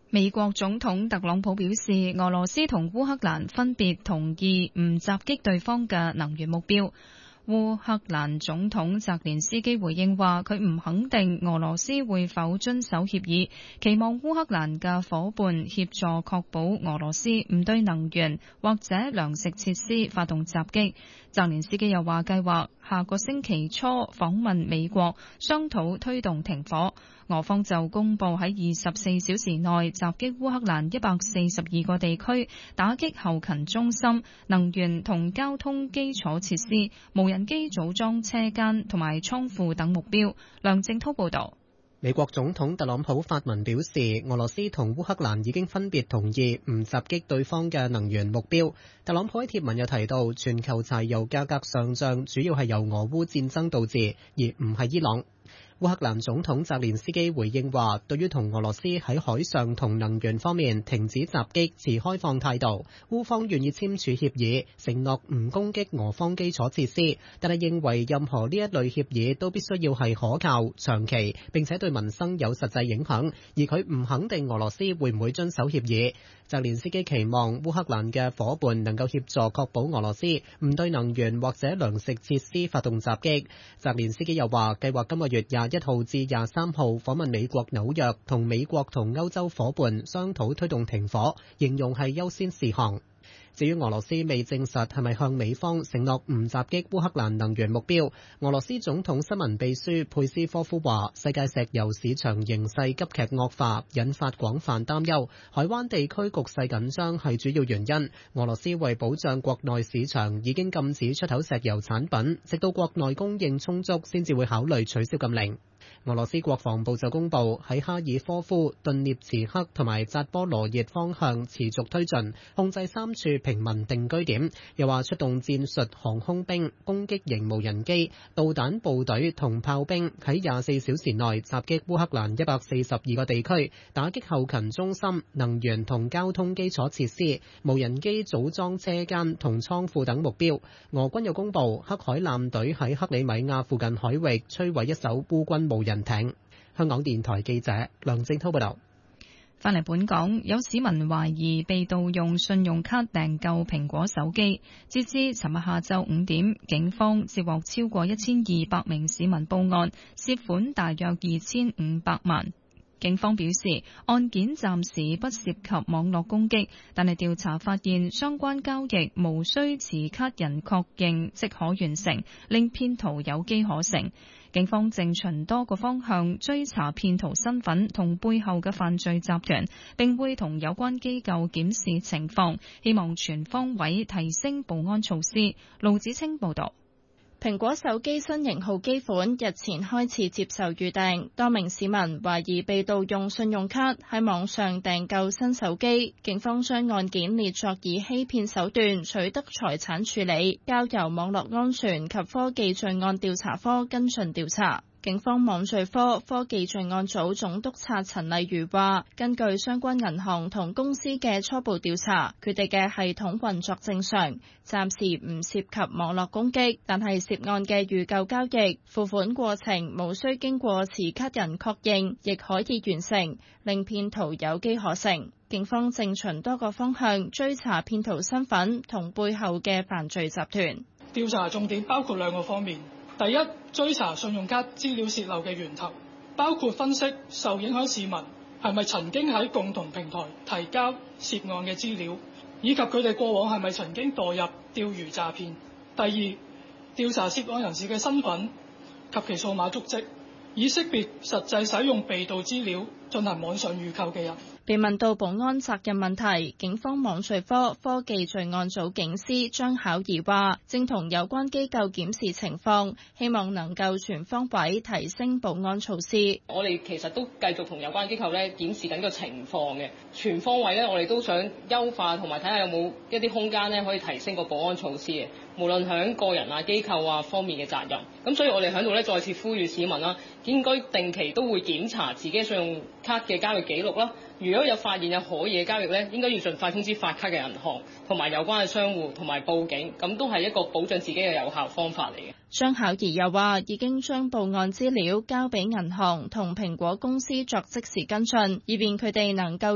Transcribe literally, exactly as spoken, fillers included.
美國總統特朗普表示，俄羅斯同烏克蘭分別同意唔襲擊對方嘅能源目標。烏克蘭總統澤連斯基回應話，佢唔肯定俄羅斯會否遵守協議，期望烏克蘭嘅夥伴協助確保俄羅斯唔對能源或者糧食設施發動襲擊。澤連斯基又話，計劃下個星期初訪問美國，商討推動停火。俄方就公布喺二十四小時內襲擊烏克蘭一百四十二個地區，打擊後勤中心、能源同交通基礎設施、無人機組裝車間同埋倉庫等目標。梁正濤報道。 美國總統特朗普發文表示，俄羅斯同烏克蘭已經分別同意唔襲擊對方嘅能源目標。特朗普喺貼文又提到，全球柴油價格上漲主要係由俄烏戰爭導致，而唔係伊朗。烏克蘭總統澤連斯基回應話，對於同俄羅斯喺海上同能源方面停止襲擊持開放態度，烏方願意簽署協議，承諾唔攻擊俄方基礎設施，但係認為任何呢一類協議都必須要係可靠、長期，並且對民生有實際影響，而佢唔肯定俄羅斯會唔會遵守協議。澤連斯基期望烏克蘭嘅夥伴能夠協助確保俄羅斯唔對能源或者糧食設施發動襲擊。澤連斯基又話，計劃今個月廿一號至廿三號訪問美國紐約，同美國同歐洲夥伴商討推動停火，形容係優先事項。至於俄羅斯未證實係咪向美方承諾唔襲擊烏克蘭能源目標，俄羅斯總統新聞秘書佩斯科夫話，世界石油市場形勢急劇惡化，引發廣泛擔憂，海灣地區局勢緊張係主要原因。俄羅斯為保障國內市場，已經禁止出口石油產品，直到國內供應充足先至會考慮取消禁令。俄羅斯國防部就公布喺哈爾科夫、頓涅茨克同埋扎波羅熱方向持續推進，控制三處平民定居點，又話出動戰術航空兵、攻擊型無人機、導彈部隊同炮兵喺廿四小時內襲擊烏克蘭一百四十二個地區，打擊後勤中心、能源同交通基礎設施、無人機組裝車間同倉庫等目標。俄軍又公布黑海艦隊喺克里米亞附近海域摧毀一艘烏軍無人艇。香港電台記者梁正濤報道。 返嚟本港，有市民懷疑被盜用信用卡訂購蘋果手機。截至尋日下晝五點，警方接獲超過一千二百名市民報案，涉款大約二千五百萬。警方表示，案件暫時不涉及網絡攻擊，但係調查發現相關交易無需持卡人確認即可完成，令騙徒有機可乘。警方正循多個方向追查騙徒身份同背後嘅犯罪集團，並會同有關機構檢視情況，希望全方位提升保安措施。盧子清報道。 蘋果手機新型號機款日前開始接受預訂，多名市民懷疑被盜用信用卡喺網上訂購新手機，警方將案件列作以欺騙手段取得財產處理，交由網絡安全及科技罪案調查科跟進調查。警方網罪科科技罪案組總督察陳麗如話，根據相關銀行同公司嘅初步調查，佢哋嘅系統運作正常，暫時唔涉及網絡攻擊，但係涉案嘅預購交易、付款過程無需經過持卡人確認，亦可以完成，令騙徒有機可乘。警方正循多個方向追查騙徒身份同背後嘅犯罪集團。 調查重點包括兩個方面。第一，追查信用卡資料洩漏嘅源頭，包括分析受影響市民係咪曾經喺共同平台提交涉案嘅資料，以及佢哋過往係咪曾經墮入釣魚詐騙。第二，調查涉案人士嘅身份及其數碼足跡，以識別實際使用被盜資料進行網上預購嘅人。 被問到保安責任問題，警方網罪科科技罪案組警司張巧儀話，正同有關機構檢視情況，希望能夠全方位提升保安措施。 我哋其實都繼續同有關機構咧檢視緊個情況嘅，全方位咧我哋都想優化同埋睇下有冇一啲空間咧可以提升個保安措施嘅，無論響個人啊機構啊方面嘅責任。咁所以我哋喺度咧再次呼籲市民啦，應該定期都會檢查自己信用卡嘅交易記錄啦。如果有發現有可疑嘅交易咧，應該要盡快通知發卡嘅銀行同埋有關嘅商戶同埋報警，咁都係一個保障自己嘅有效方法嚟嘅。 張巧儀又話，已經將報案資料交俾銀行同蘋果公司作即時跟進，以便佢哋能夠